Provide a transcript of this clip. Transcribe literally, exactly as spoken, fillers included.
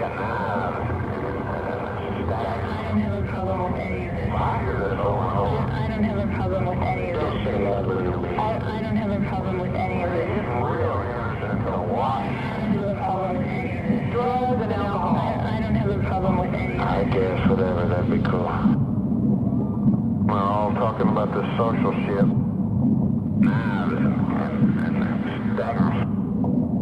have a problem with any of this. I don't have a problem with any of this. I, I don't have a problem with any of this. I don't have a problem with any of this. Drugs and alcohol. I, I don't have a problem with any of this. I guess whatever, that'd be cool. We're all talking about this social shit.